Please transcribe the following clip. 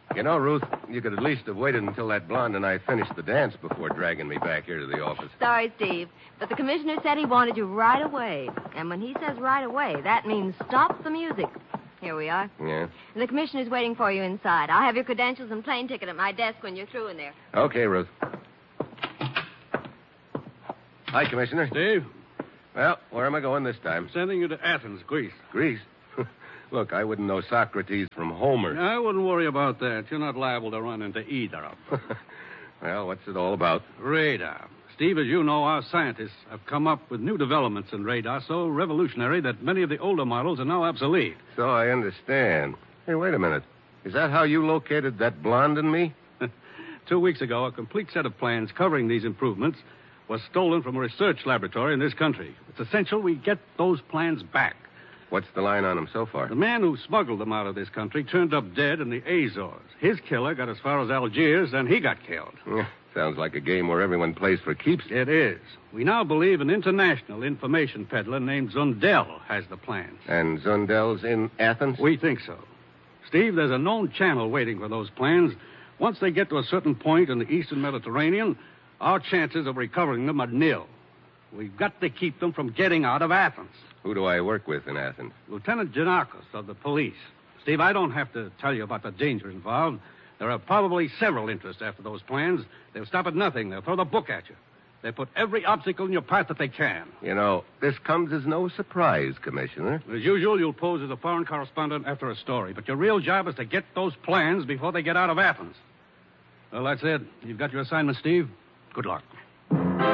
You know, Ruth, you could at least have waited until that blonde and I finished the dance before dragging me back here to the office. Sorry, Steve, but the commissioner said he wanted you right away. And when he says right away, that means stop the music. Here we are. Yeah? And the commissioner's waiting for you inside. I'll have your credentials and plane ticket at my desk when you're through in there. Okay, Ruth. Hi, Commissioner. Steve, Well, where am I going this time? sending you to Athens, Greece. Greece? Look, I wouldn't know Socrates from Homer. I wouldn't worry about that. You're not liable to run into either of them. Well, what's it all about? Radar. Steve, as you know, our scientists have come up with new developments in radar so revolutionary that many of the older models are now obsolete. So I understand. Hey, wait a minute. Is that how you located that blonde in me? 2 weeks ago, a complete set of plans covering these improvements was stolen from a research laboratory in this country. It's essential we get those plans back. What's the line on them so far? The man who smuggled them out of this country turned up dead in the Azores. His killer got as far as Algiers, and he got killed. Sounds like a game where everyone plays for keeps. It is. We now believe an international information peddler named Zundel has the plans. And Zundel's in Athens? We think so. Steve, there's a known channel waiting for those plans. Once they get to a certain point in the eastern Mediterranean, our chances of recovering them are nil. We've got to keep them from getting out of Athens. Who do I work with in Athens? Lieutenant Janakos of the police. Steve, I don't have to tell you about the danger involved. There are probably several interests after those plans. They'll stop at nothing. They'll throw the book at you. They put every obstacle in your path that they can. You know, this comes as no surprise, Commissioner. As usual, you'll pose as a foreign correspondent after a story. But your real job is to get those plans before they get out of Athens. Well, that's it. You've got your assignment, Steve. Good luck.